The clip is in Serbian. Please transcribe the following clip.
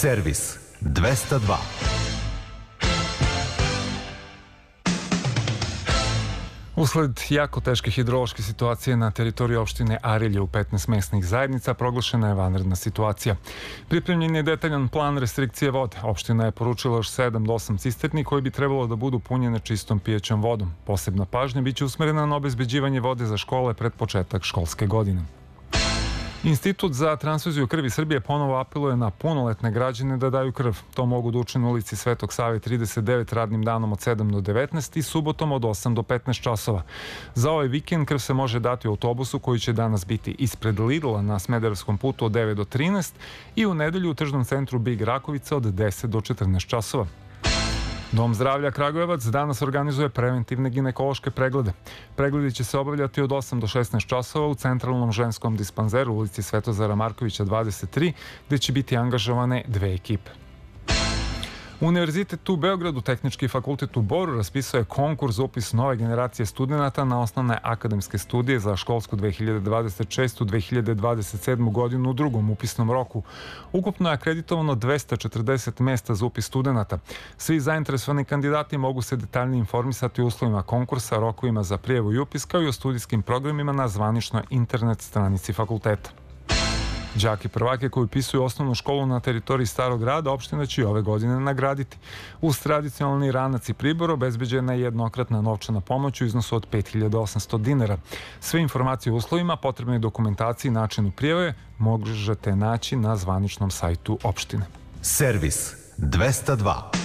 Servis 202. Usled jako teške hidrološke situacije na teritoriji opštine Arilje u 15 mesnih zajednica proglašena je vanredna situacija. Pripremljen je detaljan plan restrikcije vode. Opština je poručila još 7 do 8 cisterni koji bi trebalo da budu punjene čistom pijećom vodom. Posebna pažnja biće usmerena na obezbeđivanje vode za škole pred početak školske godine. Institut za transfuziju krvi Srbije ponovo apeluje na punoletne građane da daju krv. To mogu da učine u ulici Svetog Save 39 radnim danom od 7 do 19 i subotom od 8 do 15 časova. Za ovaj vikend krv se može dati u autobusu koji će danas biti ispred Lidla na Smederevskom putu od 9 do 13 i u nedelju u tržnom centru Big Rakovica od 10 do 14 časova. Dom zdravlja Kragujevac danas organizuje preventivne ginekološke preglede. Pregledi će se obavljati od 8 do 16 časova u centralnom ženskom dispanzeru u ulici Svetozara Markovića 23, gde će biti angažovane 2 ekipe. Univerzitet u Beogradu, Tehnički fakultet u Boru raspisao je konkurs za upis nove generacije studenata na osnovne akademske studije za školsku 2026-2027 godinu u drugom upisnom roku. Ukupno je akreditovano 240 mesta za upis studenata. Svi zainteresovani kandidati mogu se detaljnije informisati o uslovima konkursa, rokovima za prijavu i upis, kao i o studijskim programima na zvaničnoj internet stranici fakulteta. Đake prvake koji upisuju osnovnu školu na teritoriji Starog grada opština će i ove godine nagraditi. Uz tradicionalni ranac i pribor obezbeđena je jednokratna novčana pomoć u iznosu od 5.800 dinara. Sve informacije o uslovima, potrebnoj dokumentaciji i načinu prijave možete naći na zvaničnom sajtu opštine. Servis 202.